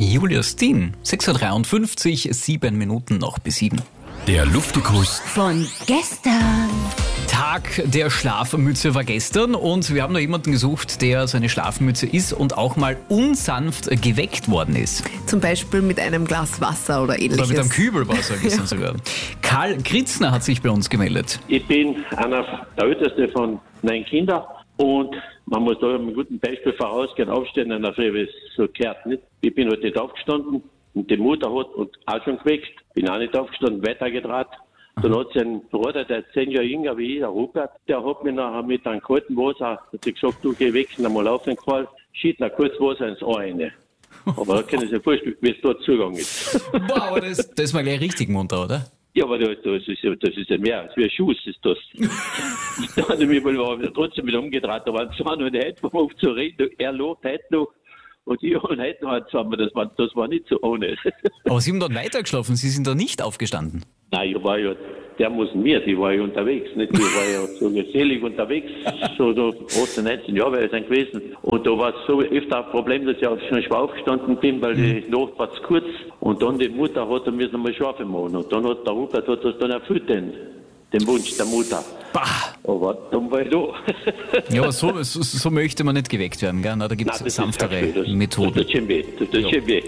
Julius Dean, 6.53 Uhr, 7 Minuten noch bis 7. Der Luftikus Von gestern. Tag der Schlafmütze war gestern und wir haben noch jemanden gesucht, der so eine Schlafmütze ist und auch mal unsanft geweckt worden ist. Zum Beispiel mit einem Glas Wasser oder ähnliches. Oder mit einem Kübelwasser gestern sogar. Karl Kritzner hat sich bei uns gemeldet. Ich bin einer der Älteste von 9 Kindern und man muss da mit einem guten Beispiel vorausgehen, aufstehen in der Früh, wie es so gehört. Nicht? Ich bin heute nicht aufgestanden und die Mutter hat uns auch schon geweckt. Bin auch nicht aufgestanden, weitergedraht. Dann hat sie einen Bruder, der 10 Jahre jünger wie ich, der Rupert, der hat mich nachher mit einem kalten Wasser, hat sie gesagt, du geh weg, einmal aufgefallen, schied noch kurz Wasser ins Ohr rein. Aber da können Sie sich vorstellen, wie es dort zugegangen ist. Wow, aber das war gleich richtig munter, oder? Ja, aber das ist ja mehr als wie ein Schuss, ist das. Da hat ich mich trotzdem wieder umgedreht, da waren zwei noch nicht, um zu reden, er lobt heute noch. Und ich und heute noch zusammen, das war nicht so ohne. Aber Sie haben dort weitergeschlafen, Sie sind da nicht aufgestanden. Nein, ich war ja, der muss mir, ich war ja unterwegs, nicht? Ich war ja so gesellig unterwegs, so 18, 19 Jahre wäre ich dann gewesen. Und da war es so öfter ein Problem, dass ich auch schon schwer aufgestanden bin, weil die Nacht war zu kurz. Und dann die Mutter hat dann müssen mal schlafen machen. Und dann hat der Rupert das dann erfüllt, den Wunsch der Mutter. Bah! Aber dann war ich da. Ja, aber so möchte man nicht geweckt werden, gell? Na, da gibt es sanftere Methoden. Das tut schon weh.